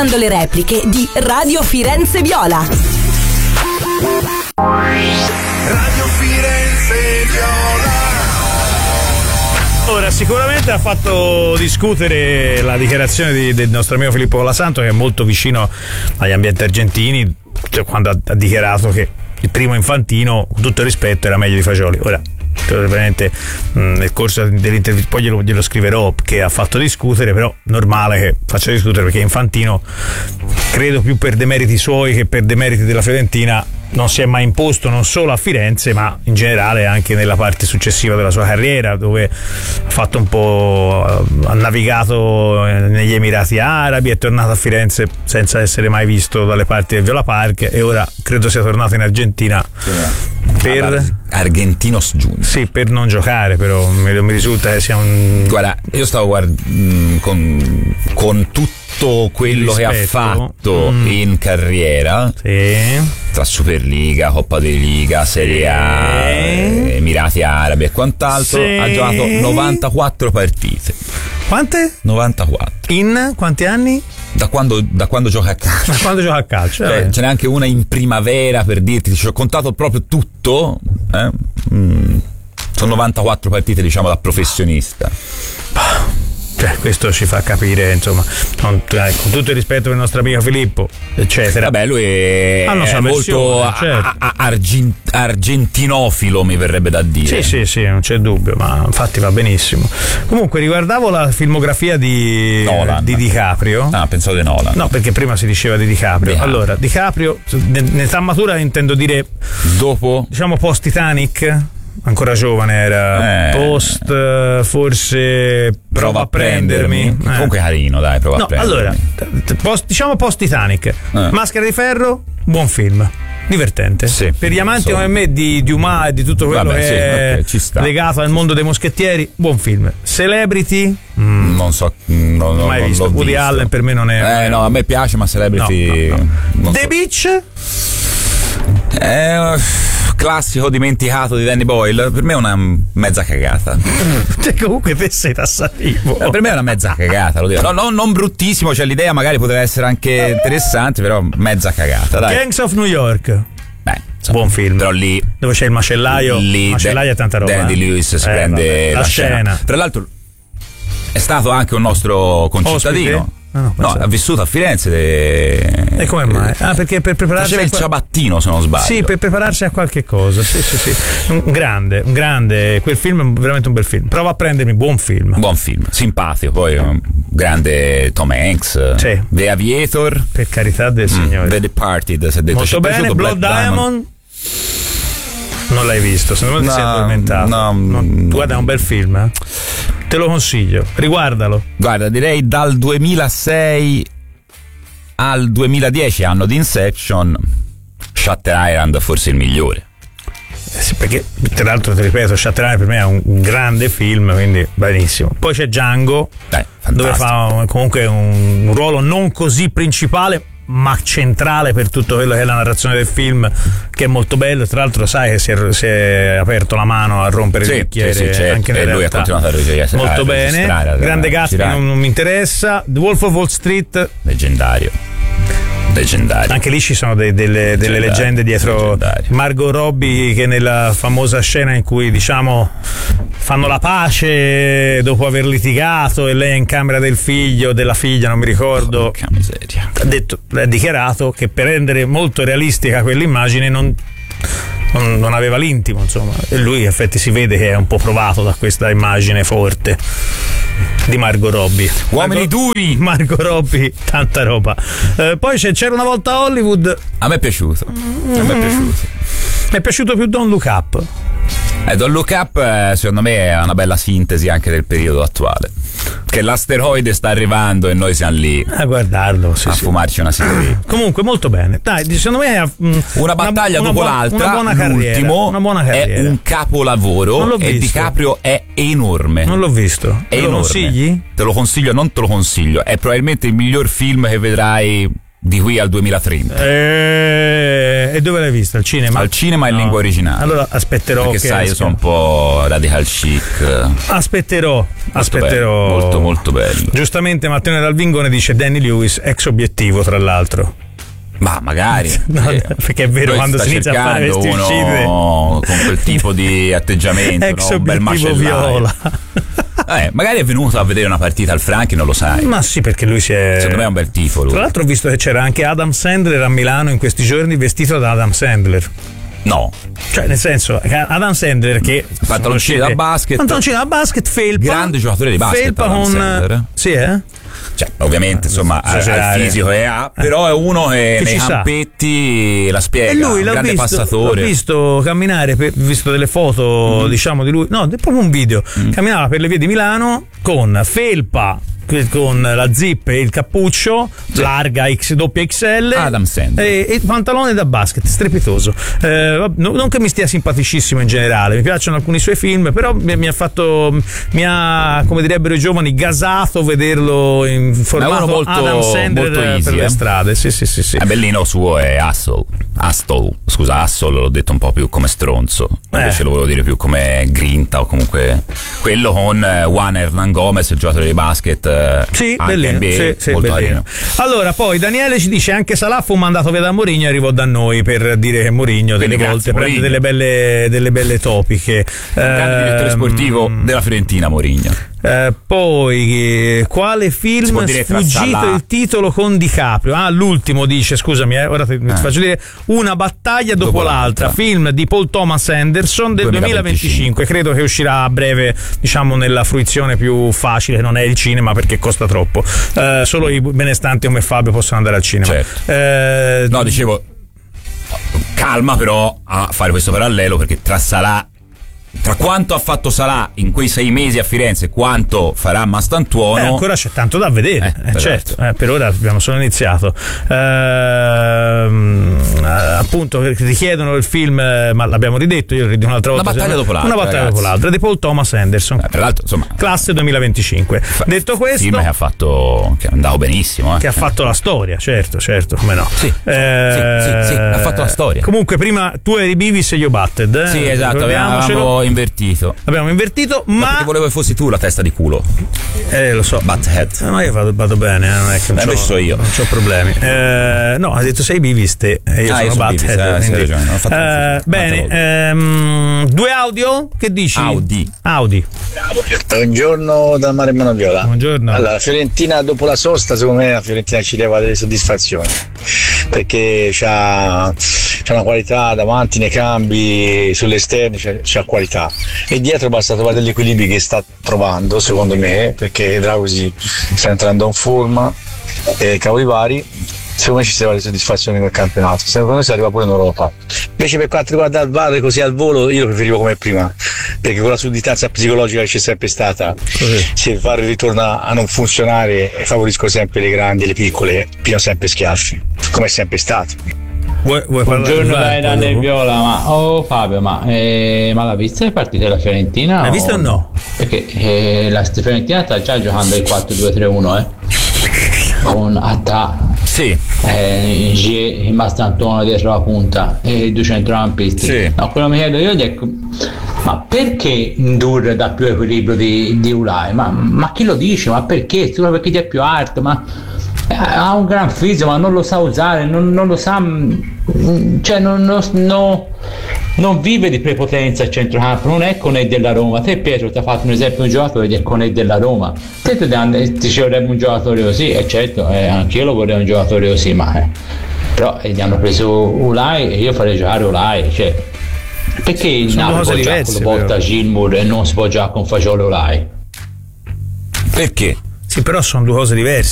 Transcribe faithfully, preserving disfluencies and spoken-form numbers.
Le repliche di Radio Firenze Viola. Radio Firenze Viola. Ora, sicuramente ha fatto discutere la dichiarazione di, del nostro amico Filippo Colasanto, che è molto vicino agli ambienti argentini, cioè quando ha, ha dichiarato che il primo Infantino, con tutto il rispetto, era meglio di Fagioli. Ora, veramente nel corso dell'intervista poi glielo, glielo scriverò, che ha fatto discutere, però normale che faccia discutere, perché Infantino, credo più per demeriti suoi che per demeriti della Fiorentina, non si è mai imposto non solo a Firenze ma in generale anche nella parte successiva della sua carriera, dove ha fatto un po', ha navigato negli Emirati Arabi, è tornato a Firenze senza essere mai visto dalle parti del Viola Park e ora credo sia tornato in Argentina per Argentinos Junior. Sì, per non giocare, però mi, mi risulta che sia un... Guarda, io stavo guardando con, con tutto quello che ha fatto mm. in carriera, sì, tra Superliga, Coppa di Liga, Serie A, sì, Emirati Arabi e quant'altro, sì, ha giocato novantaquattro partite. Quante? novantaquattro. In quanti anni? Da quando, da quando gioca a calcio. Da quando gioca a calcio. Cioè, ce n'è anche una in primavera, per dirti, ci ho contato proprio tutto. Eh? Mm. Sono novantaquattro partite, diciamo, da professionista. Cioè, questo ci fa capire, insomma, con, eh, con tutto il rispetto per il nostro amico Filippo, eccetera. Vabbè, lui è, è molto a, certo. a, argin, argentinofilo, mi verrebbe da dire. Sì, sì, sì, non c'è dubbio, ma infatti va benissimo. Comunque, riguardavo la filmografia di, di DiCaprio. Ah, pensavo di Nolan. No, perché prima si diceva di DiCaprio. Yeah. Allora, DiCaprio, in età matura intendo dire dopo, diciamo post Titanic. Ancora giovane era, eh, post forse Prova, prova a prendermi, prendermi. Eh. Comunque carino, dai, Prova no, a prendermi. Allora, post, diciamo post Titanic, eh. Maschera di ferro, buon film, divertente, sì, per gli amanti so. come me di Dumas e di tutto quello Vabbè, che sì, è okay, ci sta. legato al mondo dei moschettieri, buon film. Celebrity, mm. non so, non, non, mai non visto. l'ho Woody visto. Allen per me non è eh no, a me piace, ma Celebrity no, no, no. The so. Beach è classico dimenticato di Danny Boyle, per me è una mezza cagata. Cioè, comunque te sei tassativo. Eh, per me è una mezza cagata, lo dico. No, no, non bruttissimo, cioè l'idea magari potrebbe essere anche interessante, però mezza cagata, dai. Gangs of New York. Beh, insomma, buon film. Però lì dove c'è il macellaio, lì macellaio è tanta roba. Danny eh? Lewis si eh, prende vabbè, la, la scena. scena. Tra l'altro è stato anche un nostro concittadino. Ospite? Ah, no, no, ha vissuto a Firenze de... e come mai? Ah, perché per prepararsi faceva il qual... ciabattino, se non sbaglio. Sì, per prepararsi a qualche cosa. Sì, sì, sì. Un grande, un grande, quel film è veramente un bel film. Prova a prendermi, buon film. Buon film, simpatico, poi un grande Tom Hanks. Sì. The Aviator. Per carità del mm, Signore. The Departed, si è detto. Molto bene, Blood Diamond. Diamond. Non l'hai visto, secondo me no, ti sei addormentato. No, no, guarda, è un bel film, eh? Te lo consiglio, riguardalo. Guarda, direi dal duemilasei al duemiladieci, anno di Inception, Shutter Island forse il migliore. Eh sì, perché tra l'altro ti ripeto, Shutter Island per me è un, un grande film, quindi benissimo. Poi c'è Django, Dai, dove fa comunque un, un ruolo non così principale ma centrale per tutto quello che è la narrazione del film, che è molto bello. Tra l'altro sai che si è, si è aperto la mano a rompere sì, il bicchiere, sì, sì, certo. anche e lui ha continuato a registrare molto bene. Grande Gatsby non, non mi interessa. The Wolf of Wall Street, leggendario leggendario. Anche lì ci sono dei, delle, delle leggende dietro. Leggendario. Margot Robbie, che nella famosa scena in cui diciamo fanno la pace dopo aver litigato e lei è in camera del figlio, della figlia, non mi ricordo, oh, che miseria. Ha detto, ha dichiarato che per rendere molto realistica quell'immagine non Non, non aveva l'intimo, insomma, e lui in effetti si vede che è un po' provato da questa immagine forte di Margot Robbie. Uomini Margot, duri. Margot Robbie, tanta roba. Eh, poi c'è, c'era una volta a Hollywood. A me è piaciuto. Mm. A me è piaciuto. Mi è piaciuto più Don't Look Up. Eh, Don't Look Up, eh, secondo me, è una bella sintesi anche del periodo attuale. Che l'asteroide sta arrivando e noi siamo lì a guardarlo, sì, a sì. fumarci una sigaretta. Comunque molto bene, dai, secondo me è mh, una battaglia una, dopo una buona, l'altra. una buona carriera, l'ultimo una buona carriera. È un capolavoro e visto. DiCaprio è enorme. Non l'ho visto. È Te lo enorme. consigli? Te lo consiglio, non te lo consiglio. È probabilmente il miglior film che vedrai di qui al duemilatrenta. E, e dove l'hai vista? Al cinema? Al cinema in No. lingua originale. Allora aspetterò perché che sai, io esca. sono un po' radical chic. Aspetterò, aspetterò. bello, molto, molto bello. Giustamente Matteo dal Vingone dice Danny Lewis, ex obiettivo tra l'altro. Ma magari No, perché è vero, Poi quando sta si inizia a fare cercando questi uno uscite con quel tipo di atteggiamento, ex no? Un bel obiettivo macellaio. viola. Eh, magari è venuto a vedere una partita al Franchi, non lo sai. Ma sì, perché lui si è. Secondo me è un bel tifo lui. Tra l'altro ho visto che c'era anche Adam Sandler a Milano in questi giorni vestito da Adam Sandler. No, Cioè, nel senso, Adam Sandler che pantaloncini da basket. Pantaloncini da basket, felpa. Grande giocatore di basket, Felpa Adam con. Sandler. Sì, eh? Cioè, ovviamente, insomma, ha esagerare. il fisico che ha, però è uno che, Che nei ci sa. campetti la spiega. E lui un l'ho grande visto, passatore. l'ho visto camminare, per, visto delle foto, Mm. diciamo, di lui. No, è proprio un video. Mm. Camminava per le vie di Milano con felpa, con la zip e il cappuccio, larga X, doppia X L. Adam Sandler. E, e pantalone da basket, strepitoso. Eh, vabb- no- non che mi stia simpaticissimo in generale, mi piacciono alcuni suoi film, però mi, mi ha fatto, mi ha, come direbbero i giovani, gasato vederlo in formato molto- Adam Sandler molto easy, per le eh. strade. Sì, sì, sì, sì. Il bellino suo è Hustle. Hustle, scusa, Hustle l'ho detto un po' più come stronzo. Invece Eh. lo volevo dire più come grinta o comunque quello con eh, Juan Hernan Gomez, il giocatore di basket. eh, Sì, anche bellino, N B A, sì, sì, molto bellino. carino. Allora, poi Daniele ci dice anche Salah fu mandato via da Mourinho e arrivò da noi per dire che Mourinho delle Quindi volte grazie, prende Mourinho. delle belle, delle belle topiche. Grande direttore Ehm, sportivo della Fiorentina, Mourinho. eh, poi eh, quale Si film può dire tra sfuggito Salah- il titolo con DiCaprio? Ah, l'ultimo dice, scusami, eh, ora ti, ti faccio dire Una battaglia dopo, Dopo l'altra, l'altra. film di Paul Thomas Anderson del duemilaventicinque. Credo che uscirà a breve, diciamo nella fruizione più facile, non è il cinema perché costa troppo. Eh, solo i benestanti come Fabio possono andare al cinema. Certo. Eh, No, dicevo, calma però a fare questo parallelo, perché tra Salah, tra quanto ha fatto Salah in quei sei mesi a Firenze e quanto farà Mastantuono, Eh, ancora c'è tanto da vedere, Eh, eh, per certo, eh, per ora abbiamo solo iniziato. Ehm, eh, appunto, ti chiedono il film, eh, ma l'abbiamo ridetto, io lo ridico un'altra Una volta. battaglia se no- dopo l'altra, Una battaglia ragazzi. dopo l'altra, di Paul Thomas Anderson. eh, tra l'altro, insomma, Classe duemilaventicinque. Detto questo, film che ha fatto, che è andato benissimo, eh. che ha fatto la storia, certo, certo, come no. Sì, Eh, sì, sì, sì, ha fatto la storia. Comunque, prima tu eri Beavis e io Batted. Eh? Sì, esatto, Ricordiamocelo. avevamo invertito. Abbiamo invertito, Ma ma. perché volevo che fossi tu la testa di culo. Eh, lo so. Butthead. Eh, ma io vado, vado bene, eh, non è che non Eh, c'ho- lo so io. non c'ho problemi. Eh, no, ha detto sei Beavis te e io Ah, sono io sono Beavis, Butthead, eh, sì, quindi- hai ragione, ho fatto Eh, confusione. bene, Un'altra ehm, due audio? Che dici? Audi. Audi. Buongiorno dal Mare Monaviola. Buongiorno. Allora, la Fiorentina dopo la sosta, secondo me la Fiorentina ci leva delle soddisfazioni perché c'ha, c'ha una qualità davanti nei cambi, sulle esterne c'ha, c'ha qualità e dietro basta trovare degli equilibri che sta trovando, secondo me, perché Drausi sta entrando in forma e cavoli vari. Secondo me ci sarà le soddisfazioni nel campionato, secondo me si arriva pure in Europa. Invece per quanto riguarda il V A R così al volo, io lo preferivo come prima, perché con la sudditanza psicologica che c'è sempre stata, se il V A R ritorna a non funzionare favorisco sempre le grandi e le piccole, piano sempre schiaffi, come è sempre stato. Vuoi, vuoi parlare Buongiorno del V A R dai da poi dopo? Viola, ma oh Fabio, ma, eh, ma l'ha vista le partite della Fiorentina? L'hai vista o no? Perché eh, la Fiorentina sta già giocando il quattro due tre uno, eh? Con Atta, Sì, eh, Gie e Mastantuono dietro la punta e i due centrocampisti. Sì. No, quello che mi chiedo io è ma perché Ndur dà più equilibrio di, di Ulai? Ma, ma chi lo dice? Ma perché? Solo perché è più alto? Ma eh, ha un gran fisico ma non lo sa usare, non, non lo sa, mm, cioè non, non, no- non vive di prepotenza al centrocampo, non è Conè della Roma. Te Pietro ti ha fatto un esempio di un giocatore che è Conè della Roma, te ti dan- ti ci vorrebbe un giocatore così, e certo eh, anch'io lo vorrei un giocatore così, ma eh, però eh, gli hanno preso Ulai e io farei giocare Ulai, cioè perché il Sono Napoli cose può giocare diverse, con la volta però. Gilmour e non si può giocare con Fagiolo Ulai? perché? Sì, però sono due cose diverse.